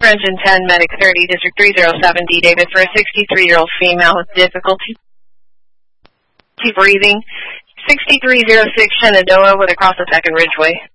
Engine 10, Medic 30, District 307D, David, for a 63-year-old female with difficulty breathing. 6306 Shenandoah with a cross attack in Ridgeway.